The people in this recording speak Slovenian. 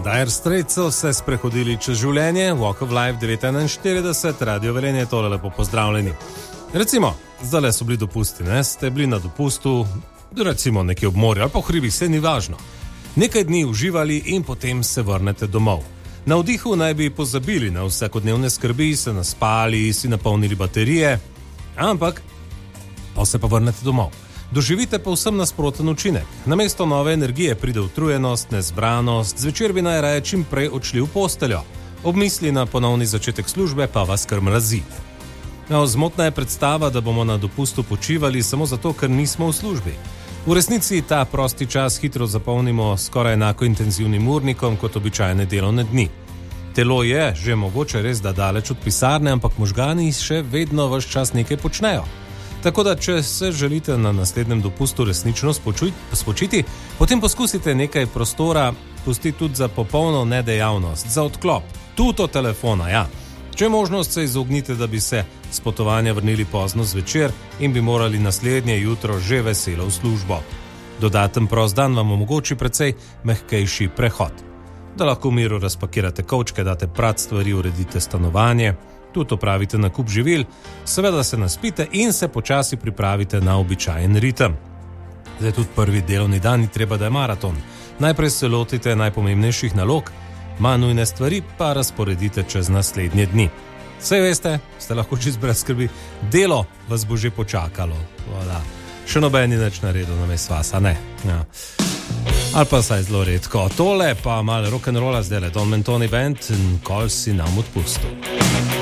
Dire Straits so se sprehodili čez življenje, Walk of Life 941, Radio Velenje, tole lepo pozdravljeni. Recimo, zdaj so bili dopusti, ne? Ste bili na dopustu, recimo nekje ob morju ali pa v hribih, vse ni važno. Nekaj dni uživali in potem se vrnete domov. Na vdihu naj bi pozabili na vsakodnevne skrbi, se naspali, si napolnili baterije, ampak pa se pa vrnete domov. Doživite pa vsem nasproten učinek. Namesto nove energije pride utrujenost, nezbranost, zvečer bi najraje čim prej odšli v posteljo. Ob misli na ponovni začetek službe pa vas kar mrazi. Zmotna je predstava, da bomo na dopustu počivali samo zato, ker nismo v službi. V resnici ta prosti čas hitro zapolnimo skoraj enako intenzivnim urnikom kot običajne delovne dni. Telo je že mogoče res da daleč od pisarne, ampak možgani še vedno ves čas nekaj počnejo. Tako da, če se želite na naslednjem dopustu resnično spočiti, potem poskusite nekaj prostora pustiti tudi za popolno nedejavnost, za odklop, tudi od telefona, ja. Če možnost se izognite, da bi se s potovanja vrnili pozno zvečer in bi morali naslednje jutro že veselo v službo. Dodaten prost dan vam omogoči precej mehkejši prehod. Da lahko v miru razpakirate kovčke, date prat stvari, uredite stanovanje, tudi opravite nakup živil, seveda se naspite in se počasi pripravite na običajen ritem. Zdaj tudi prvi delovni dan ni treba, da je maraton. Najprej se lotite najpomembnejših nalog, manj nujne stvari pa razporedite čez naslednje dni. Saj veste, ste lahko čist brez skrbi, delo vas bo že počakalo. Voda. Še noben je nič naredil namesto vas, a ne? Ja. Ali pa saj zelo redko. Tole pa malo rock'n'rolla zdaj, Don Mentoni Band in Kol si nam odpustil.